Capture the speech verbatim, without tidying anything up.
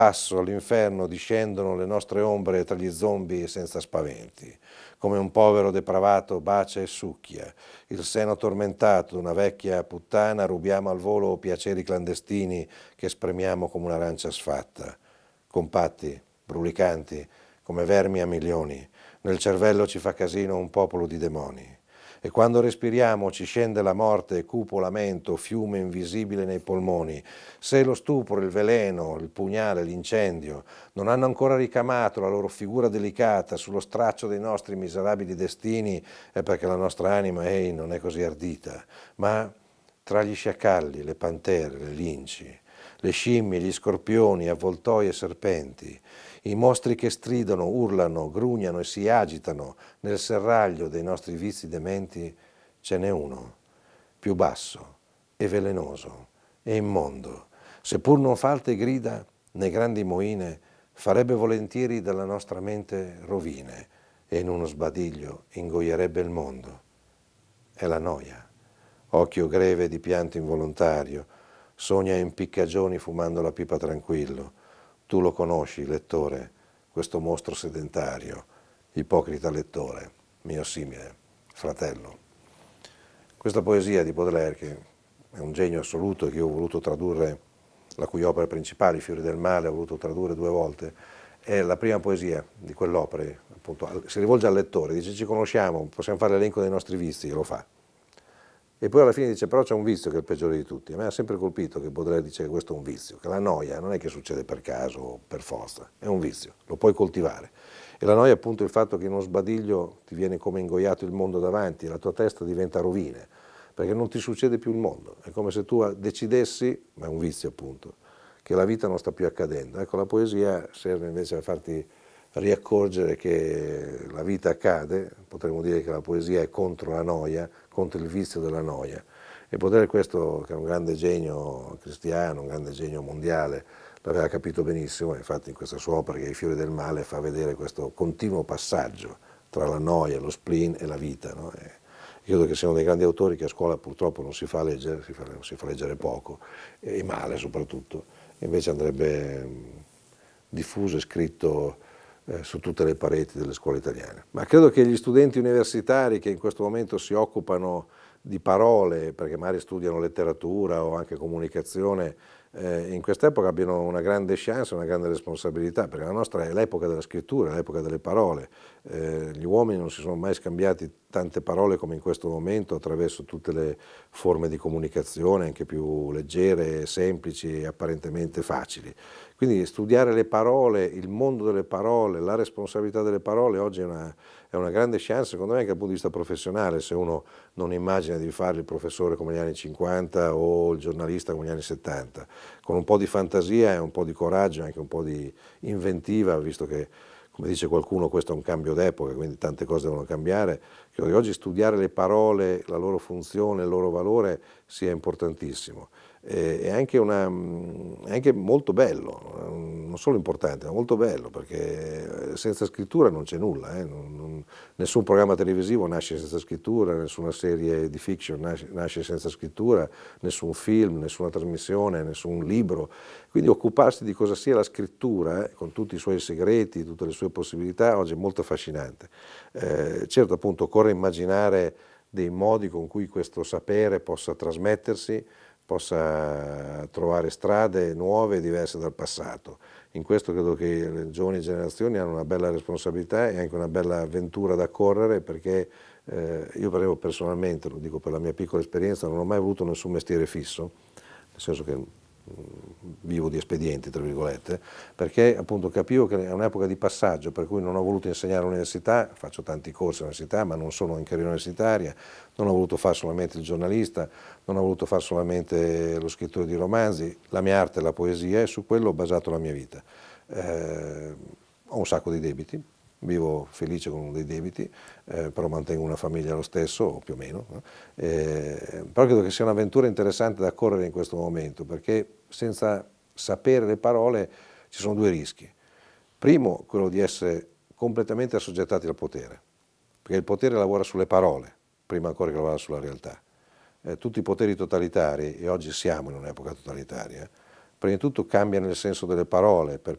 Passo all'inferno discendono le nostre ombre tra gli zombie senza spaventi. Come un povero depravato bacia e succhia. Il seno tormentato d'una vecchia puttana rubiamo al volo piaceri clandestini che spremiamo come un'arancia sfatta. Compatti, brulicanti, come vermi a milioni. Nel cervello ci fa casino un popolo di demoni. E quando respiriamo ci scende la morte, cupo lamento, fiume invisibile nei polmoni. Se lo stupro, il veleno, il pugnale, l'incendio non hanno ancora ricamato la loro figura delicata sullo straccio dei nostri miserabili destini, è perché la nostra anima, ehi, non è così ardita. Ma tra gli sciacalli, le pantere, le linci, le scimmie, gli scorpioni, avvoltoi e serpenti, i mostri che stridono, urlano, grugnano e si agitano nel serraglio dei nostri vizi dementi, ce n'è uno, più basso e velenoso e immondo, seppur non fa alte grida né grandi moine, farebbe volentieri dalla nostra mente rovine e in uno sbadiglio ingoierebbe il mondo. È la noia, occhio greve di pianto involontario, sogna impiccagioni fumando la pipa tranquillo. Tu lo conosci, lettore, questo mostro sedentario, ipocrita lettore, mio simile, fratello. Questa poesia di Baudelaire, che è un genio assoluto e che io ho voluto tradurre, la cui opera principale, I fiori del male, ho voluto tradurre due volte, è la prima poesia di quell'opera, appunto, si rivolge al lettore, dice ci conosciamo, possiamo fare l'elenco dei nostri vizi, e lo fa. E poi alla fine dice, però c'è un vizio che è il peggiore di tutti. A me ha sempre colpito che Baudelaire dice che questo è un vizio, che la noia non è che succede per caso o per forza, è un vizio, lo puoi coltivare. E la noia è appunto il fatto che in uno sbadiglio ti viene come ingoiato il mondo davanti, e la tua testa diventa rovine, perché non ti succede più il mondo. È come se tu decidessi, ma è un vizio appunto, che la vita non sta più accadendo. Ecco, la poesia serve invece a farti riaccorgere che la vita accade, potremmo dire che la poesia è contro la noia, contro il vizio della noia. E Baudelaire questo, che è un grande genio cristiano, un grande genio mondiale, l'aveva capito benissimo, infatti in questa sua opera, che è I fiori del male, fa vedere questo continuo passaggio tra la noia, lo spleen e la vita. No? E credo che siano dei grandi autori che a scuola purtroppo non si fa leggere, si fa, si fa leggere poco, e male soprattutto, e invece andrebbe diffuso e scritto Eh, su tutte le pareti delle scuole italiane. Ma credo che gli studenti universitari che in questo momento si occupano di parole, perché magari studiano letteratura o anche comunicazione, eh, in quest'epoca abbiano una grande chance, una grande responsabilità, perché la nostra è l'epoca della scrittura, l'epoca delle parole. Eh, gli uomini non si sono mai scambiati tante parole come in questo momento attraverso tutte le forme di comunicazione, anche più leggere, semplici e apparentemente facili. Quindi studiare le parole, il mondo delle parole, la responsabilità delle parole oggi è una, è una grande chance, secondo me anche dal punto di vista professionale, se uno non immagina di fare il professore come negli anni cinquanta o il giornalista come negli anni settanta. Con un po' di fantasia e un po' di coraggio e anche un po' di inventiva, visto che, come dice qualcuno, questo è un cambio d'epoca, quindi tante cose devono cambiare. Credo che oggi studiare le parole, la loro funzione, il loro valore sia importantissimo. È anche, una, è anche molto bello, non solo importante, ma molto bello, perché senza scrittura non c'è nulla, eh? non, non, nessun programma televisivo nasce senza scrittura, nessuna serie di fiction nasce, nasce senza scrittura, nessun film, nessuna trasmissione, nessun libro. Quindi occuparsi di cosa sia la scrittura, eh, con tutti i suoi segreti, tutte le sue possibilità, oggi è molto affascinante. Eh, certo, appunto, occorre immaginare dei modi con cui questo sapere possa trasmettersi, possa trovare strade nuove e diverse dal passato. In questo credo che le giovani generazioni hanno una bella responsabilità e anche una bella avventura da correre, perché eh, io per esempio, personalmente, lo dico per la mia piccola esperienza, non ho mai avuto nessun mestiere fisso, nel senso che vivo di espedienti, tra virgolette, perché appunto capivo che è un'epoca di passaggio, per cui non ho voluto insegnare all'università, faccio tanti corsi all'università, ma non sono in carriera universitaria, non ho voluto fare solamente il giornalista, non ho voluto fare solamente lo scrittore di romanzi, la mia arte è la poesia e su quello ho basato la mia vita. Eh, ho un sacco di debiti, vivo felice con dei debiti, eh, però mantengo una famiglia lo stesso, o più o meno. No? Eh, però credo che sia un'avventura interessante da correre in questo momento, perché senza sapere le parole ci sono due rischi. Primo, quello di essere completamente assoggettati al potere, perché il potere lavora sulle parole, prima ancora che lavora sulla realtà. Eh, tutti i poteri totalitari, e oggi siamo in un'epoca totalitaria, Prima di tutto cambia nel senso delle parole, per